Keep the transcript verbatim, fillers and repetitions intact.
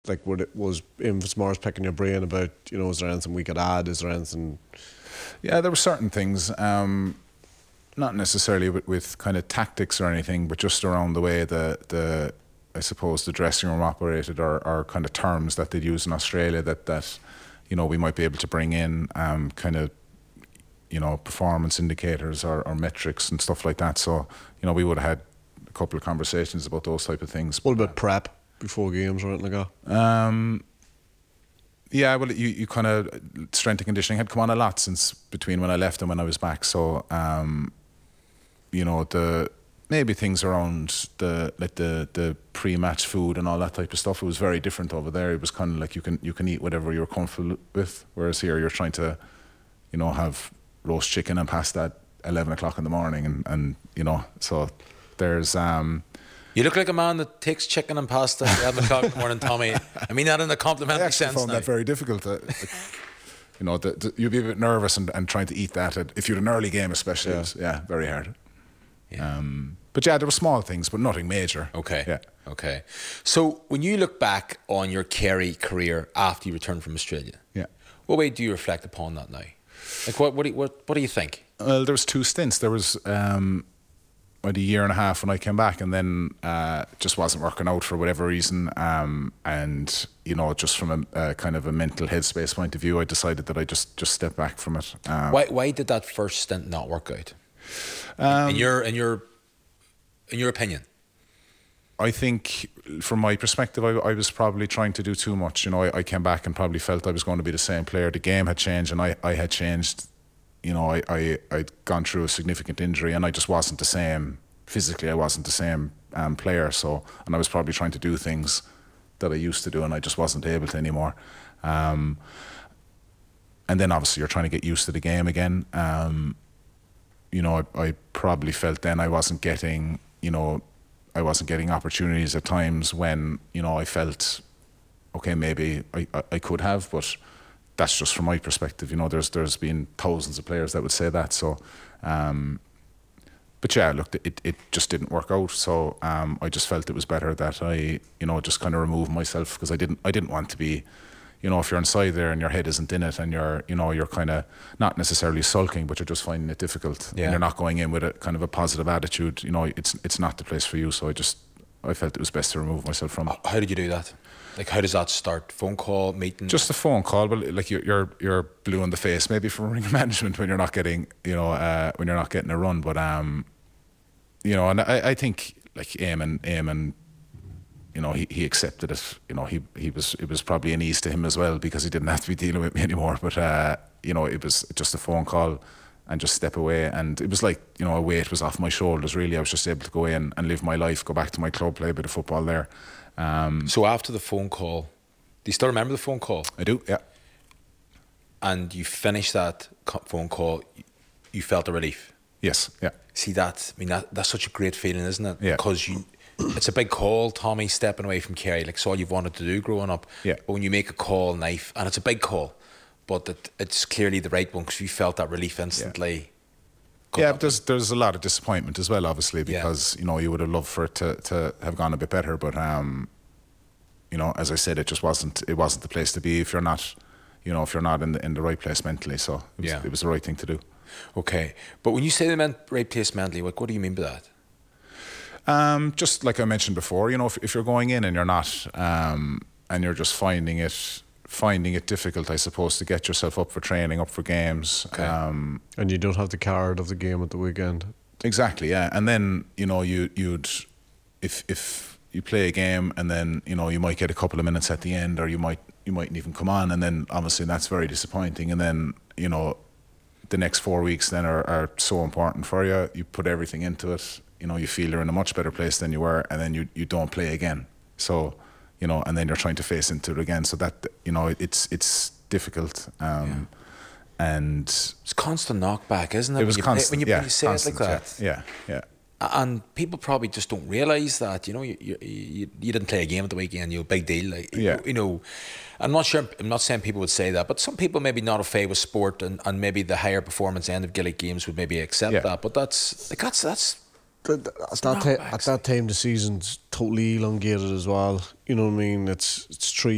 Like, would it was Ian Fitzmaurice picking your brain about, you know, is there anything we could add? Is there anything? Yeah, there were certain things, um, not necessarily with, with kind of tactics or anything, but just around the way the the I suppose the dressing room operated, or, or kind of terms that they'd use in Australia that that you know we might be able to bring in, um, kind of you know performance indicators or, or metrics and stuff like that. So you know we would have had a couple of conversations about those type of things. What about prep before games or anything like that? Um, yeah, well, you, you kind of strength and conditioning had come on a lot since between when I left and when I was back. So, um, you know, the maybe things around the like the the pre-match food and all that type of stuff. It was very different over there. It was kind of like you can you can eat whatever you're comfortable with, whereas here you're trying to, you know, have roast chicken and pasta at eleven o'clock in the morning, and and you know, so there's um. You look like a man that takes chicken and pasta at eleven o'clock in the morning, Tommy. I mean that in a complimentary I actually sense found now. that very difficult. To, like, you know, the, the, you'd be a bit nervous and, and trying to eat that. At, if you'd an early game especially, Yeah. it was, yeah, very hard. Yeah. Um, but yeah, there were small things, but nothing major. Okay. Yeah. Okay. So when you look back on your Kerry career after you returned from Australia, Yeah. what way do you reflect upon that now? Like what what do you, what, what do you think? Well, there was two stints. There was um, about a year and a half when I came back, and then uh, it just wasn't working out for whatever reason. Um, and you know, just from a, a kind of a mental headspace point of view, I decided that I just just step back from it. Um, Why why did that first stint not work out? Um, in your in your in your opinion? I think, from my perspective, I, I was probably trying to do too much. You know, I, I came back and probably felt I was going to be the same player. The game had changed, and I, I had changed. You know, I, I, I'd gone through a significant injury, and I just wasn't the same. Physically, I wasn't the same um, player. So, and I was probably trying to do things that I used to do, and I just wasn't able to anymore. Um, and then, obviously, you're trying to get used to the game again. Um, you know, I, I probably felt then I wasn't getting, you know, I wasn't getting opportunities at times when, you know, I felt, okay, maybe I, I, I could have, but that's just from my perspective. You know, there's there's been thousands of players that would say that. So, um, but yeah, look, it, it just didn't work out. So um, I just felt it was better that I, you know, just kind of remove myself, because I didn't I didn't want to be, you know, if you're inside there and your head isn't in it, and you're, you know, you're kind of not necessarily sulking, but you're just finding it difficult. Yeah. And you're not going in with a kind of a positive attitude. You know, it's it's not the place for you. So I just I felt it was best to remove myself from it. How did you do that? Like, how does that start? Phone call, meeting? Just a phone call, but like you're you're, you're blue in the face, maybe from ring management when you're not getting, you know, uh, when you're not getting a run. But um, you know, and I, I think like Eamon, Eamon, you know, he, he accepted it. You know, he he was it was probably an ease to him as well, because he didn't have to be dealing with me anymore. But uh, you know, it was just a phone call and just step away, and it was like, you know, a weight was off my shoulders. Really, I was just able to go in and live my life, go back to my club, play a bit of football there. Um, So after the phone call, do you still remember the phone call? I do, yeah. And you finished that co- phone call, you felt a relief. Yes, yeah. See that? I mean, that that's such a great feeling, isn't it? Yeah. Because you, it's a big call, Tommy, stepping away from Kerry. Like, it's all you've wanted to do growing up. Yeah. But when you make a call, knife, and it's a big call, but it, it's clearly the right one, because you felt that relief instantly. Yeah, but there's there's a lot of disappointment as well, obviously, because, you know, you would have loved for it to, to have gone a bit better, but um, you know, as I said, it just wasn't it wasn't the place to be if you're not, you know, if you're not in the in the right place mentally. So it was, Yeah. it was the right thing to do. Okay, but when you say the men- right place mentally, what what do you mean by that? Um, just like I mentioned before, you know, if if you're going in and you're not, um, and you're just finding it finding it difficult, I suppose, to get yourself up for training, up for games. Okay. Um, And you don't have the card of the game at the weekend. Exactly, yeah. And then, you know, you you'd if if you play a game and then, you know, you might get a couple of minutes at the end, or you might you mightn't even come on, and then obviously that's very disappointing. And then, you know, the next four weeks then are, are so important for you. You put everything into it. You know, you feel you're in a much better place than you were, and then you you don't play again. So, you know, and then you're trying to face into it again. So that, you know, it's it's difficult. Um, and It's constant knockback, isn't it? it was when you, constant. When you, yeah, when you say constant, it like that. Yeah, yeah. yeah. And people probably just don't realise that, you know, you, you you you didn't play a game at the weekend, you big deal, like, Yeah. you know. I'm not sure. I'm not saying people would say that, but some people maybe not a fay with sport, and, and maybe the higher performance end of Gaelic games would maybe accept Yeah. that. But that's like that's that's At that, ti- at that time, the season's totally elongated as well. You know what I mean? It's it's three